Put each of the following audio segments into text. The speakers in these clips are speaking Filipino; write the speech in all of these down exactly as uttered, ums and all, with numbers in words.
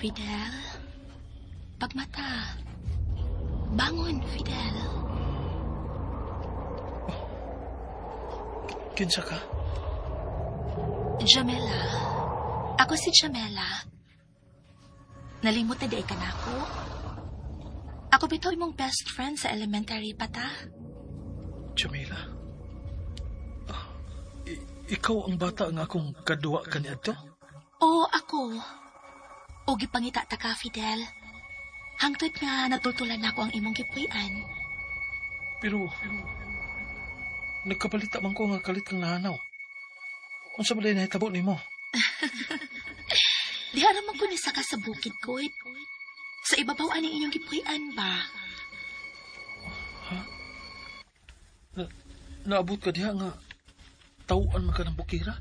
Fidel. Pagmata. Bangon, Fidel. Kinsa ka? Jamela. Ako si Jamela. Nalimot na di ka na ako. Ako bitaw mong best friend sa elementary pa ta. Jamila? Ah, i- ikaw ang bata nga akong kaduwa ka niya to? Oo, ako. O gipangita ta ka, Fidel. Hangtod nga natultulan na ako ang imong gipuy-an. Pero, nagkabalita man ko nga kalit kang nahanaw. Kung sa balay na hitabo ni mo. Diha naman ko ni saka sa bukid ko. Sa ibabaw ani inyong gipuy-an ba? Ha? Na, naabot ka diha nga tauan man ka ng bukira?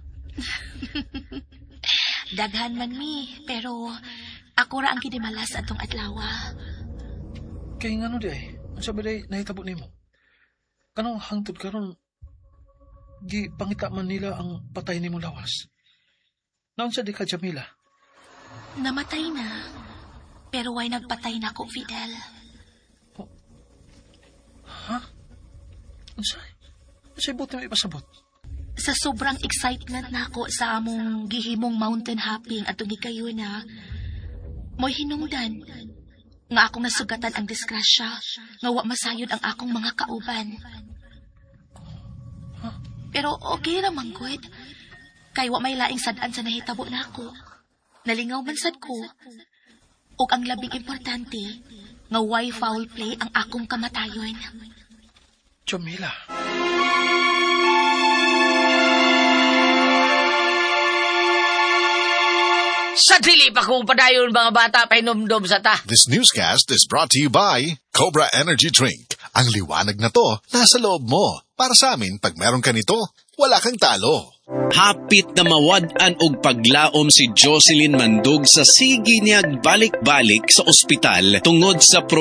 Daghan man mi, pero ako ra ang gidimalas atong adlawa. Kaya nga no di ay, kung sa balay na hitabo ni mo. Kanong hangtod karon di pangita man nila ang patay ni mo lawas. Naon sa di ka, Jamila? Namatay na, pero way nagpatay na ako, Fidel. Oh. Ha? Unsay? Unsay buti mo ipasabot? Sa sobrang excitement na ako sa among gihimong mountain hopping at gikayo na, mo'y hinungdan nga akong nasugatan ang disgrasya nga wa masayod ang akong mga kauban. Huh? Pero okay ra man gud. Kay wa may laing sad-an sa nahitabo na ako. Nalingaw man sad ko. Ug ang labing importante, nga way foul play ang akong kamatayon. Jamila. Sa dili pa kung padayon mga bata painomdom sa ta. This newscast is brought to you by Cobra Energy Drink. Ang liwanag na to, nasa loob mo. Para sa amin, pag meron ka nito, wala kang talo. Hapit na mawad-an og paglaom si Jocelyn Mandug sa sige niya balik-balik sa ospital tungod sa